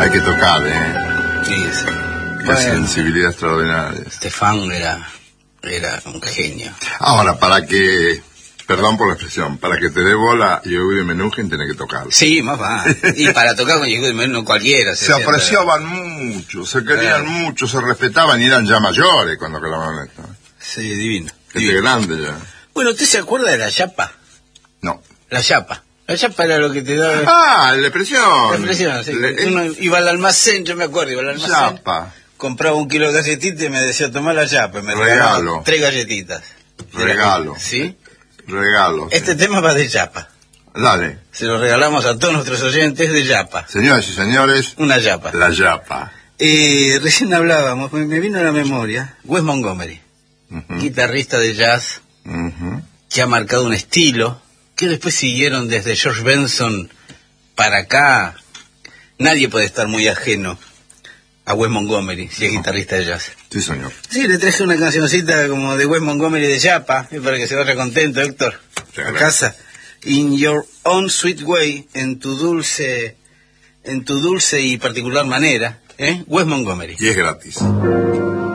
Hay que tocar, Sí, sí. Qué sensibilidad extraordinaria. Stefan era un genio. Ahora, perdón por la expresión, para que te dé bola Yehudi Menuhin tenés que tocar. Sí, más va. Y para tocar con Yehudi Menuhin cualquiera. Se apreciaban mucho, se querían mucho, se respetaban y eran ya mayores cuando grababan esto. Sí, divino. Gente grande ya. Bueno, ¿usted se acuerda de la chapa? No. La chapa. La chapa era lo que te daba... La expresión. La expresión, sí. Uno iba al almacén, yo me acuerdo, iba al almacén. Chapa. Compraba 1 kilo de galletitas y me decía, tomá la chapa. Me regalo. 3 galletitas. Regalo. ¿Sí? Regalo. Este tema va de chapa. Dale. Se lo regalamos a todos nuestros oyentes de chapa. Señoras y señores. Una chapa. La chapa. Recién hablábamos, me vino a la memoria, Wes Montgomery, guitarrista de jazz, que ha marcado un estilo, que después siguieron desde George Benson para acá. Nadie puede estar muy ajeno a Wes Montgomery, si es guitarrista de jazz. Sí, señor. Sí, le traje una cancioncita como de Wes Montgomery de chapa, para que se vaya contento, Héctor, a casa. In Your Own Sweet Way, en tu dulce y particular manera, Wes Montgomery. Y es gratis.